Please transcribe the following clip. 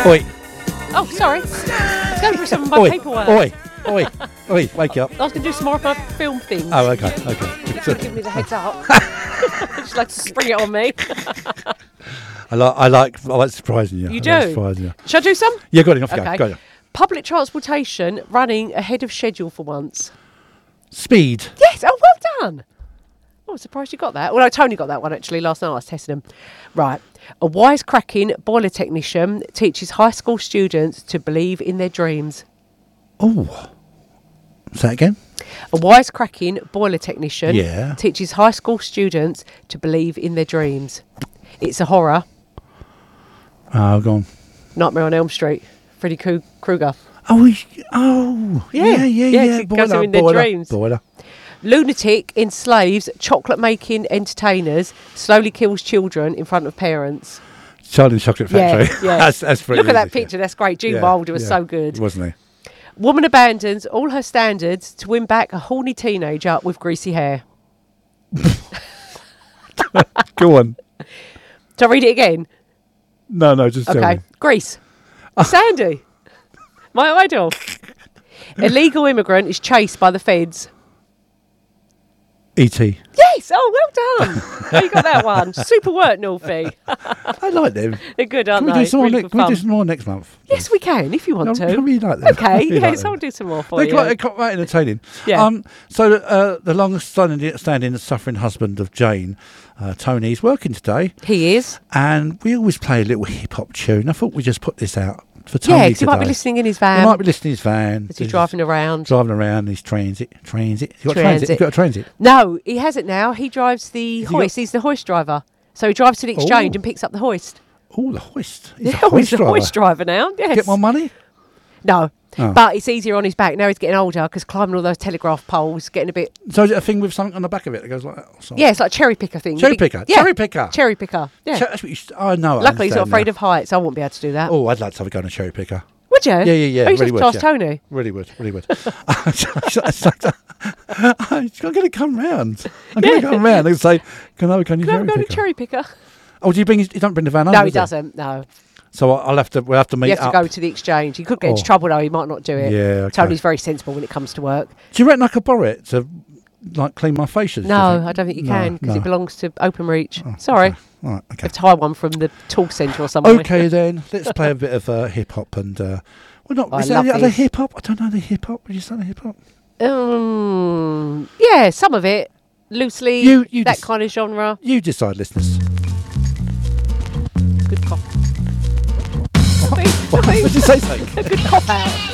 Oi. Oh, sorry. Let's go through some of my Oi. paperwork. Oi. Wake up. I was going to do some more of my film things. Oh, okay. You're giving me the heads up. Just like to spring it on me. I like surprising you. You I do? like surprising you. Shall I do some? Yeah, go on. Off you Okay. go. Public transportation running ahead of schedule for once. Speed. Yes. Oh, well done. Oh, I'm surprised you got that. Well, no, Tony got that one actually last night. I was testing him. Right. A wisecracking boiler technician teaches high school students to believe in their dreams. Oh. Say that again. A wisecracking boiler technician Yeah. teaches high school students to believe in their dreams. It's a horror. Oh, go on. Nightmare on Elm Street. Freddy Krueger. Yeah. It goes in their dreams. Boiler. Lunatic enslaves chocolate-making entertainers, slowly kills children in front of parents. Charlie and the Chocolate Factory. Yeah. That's pretty Look at that easy, picture. That's great. Gene Yeah, Wilder was yeah. so good. Wasn't Woman abandons all her standards to win back a horny teenager with greasy hair. he? Go on. Shall I read it again? No, just tell Okay. me. Grease. Sandy. My idol. Illegal immigrant is chased by the feds. E.T. Yes. Oh, well done. Oh, you got that one. Super work, Northie. I like them. They're good, aren't Can they? we do some more? Really good Can we do fun. some more next month? Yes, we can, if you want I to. really like them. Okay, I really like yes, them. I'll do some more for They're you. quite entertaining. Yeah. So the longest standing and suffering husband of Jane, Tony, is working today, He is. and we always play a little hip hop tune. I thought we'd just put this out for Tony Yeah, because he today. might be listening in his He van might be listening to his van. as he's driving around. Driving around his transit. You got Transit. transit? You got a transit? No, he hasn't now. He drives the Has he hoist. He's the hoist driver. So he drives to the exchange and picks up the hoist. Oh, the hoist. He's Yeah, a hoist he's the driver. hoist driver now. Yes. Get more money? No. Oh. But it's easier on his back. Now he's getting older because climbing all those telegraph poles, getting a bit... So is it a thing with something on the back of it that goes like that? Or something? Yeah, it's like a cherry picker thing. Cherry Big- picker. Yeah. Cherry picker. Cherry picker. Yeah. That's what you I know. I Luckily, he's not understand afraid now. of heights. I wouldn't be able to do that. Oh, I'd like to have a go on a cherry picker. Would you? Yeah. Oh, you Really just would. ask Yeah. Tony. Really would. I'm going to come round. I'm going to come round and say, can I have a Can I have a go on a cherry picker? Oh, do you bring? You don't bring the van? No, home, he does doesn't. No. So we'll have to meet You have up. to go to the exchange. He could get into Oh. trouble though. He might not do it. Yeah, okay. Tony's very sensible when it comes to work. Do you reckon I could borrow it to like clean my facials? No, I don't think you can because no. it belongs to Openreach. Sorry. Okay. All right. You Okay. have to hire one from the tool centre or something. Okay then. Let's play a bit of hip hop and. Well, not. I Is there love any other this. hip hop? I don't know the hip hop. Would you say the hip hop? Yeah, some of it. Loosely, You that just- kind of genre. You decide, listeners. Good cop. What did you say? Something? A good cop out.